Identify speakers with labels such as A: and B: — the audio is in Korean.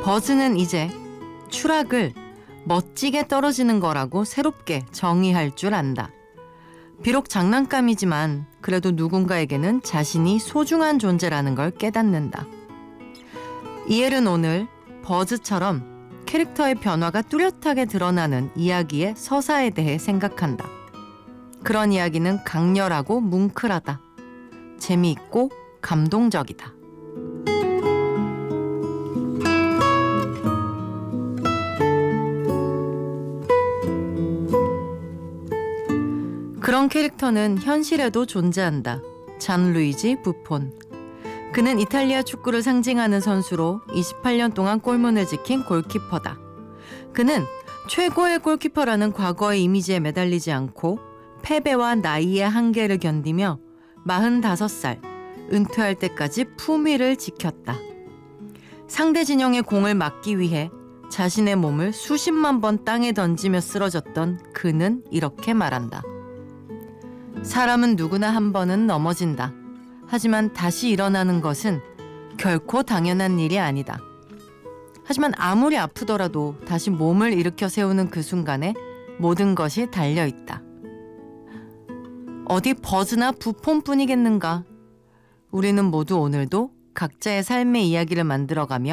A: 버즈는 이제 추락을 멋지게 떨어지는 거라고 새롭게 정의할 줄 안다. 비록 장난감이지만 그래도 누군가에게는 자신이 소중한 존재라는 걸 깨닫는다. 이엘은 오늘 버즈처럼 캐릭터의 변화가 뚜렷하게 드러나는 이야기의 서사에 대해 생각한다. 그런 이야기는 강렬하고 뭉클하다. 재미있고 감동적이다. 그런 캐릭터는 현실에도 존재한다. 잔루이지 부폰. 그는 이탈리아 축구를 상징하는 선수로 28년 동안 골문을 지킨 골키퍼다. 그는 최고의 골키퍼라는 과거의 이미지에 매달리지 않고 패배와 나이의 한계를 견디며 45살, 은퇴할 때까지 품위를 지켰다. 상대 진영의 공을 막기 위해 자신의 몸을 수십만 번 땅에 던지며 쓰러졌던 그는 이렇게 말한다. 사람은 누구나 한 번은 넘어진다. 하지만 다시 일어나는 것은 결코 당연한 일이 아니다. 하지만 아무리 아프더라도 다시 몸을 일으켜 세우는 그 순간에 모든 것이 달려있다. 어디 버즈나 부폰뿐이겠는가? 우리는 모두 오늘도 각자의 삶의 이야기를 만들어가며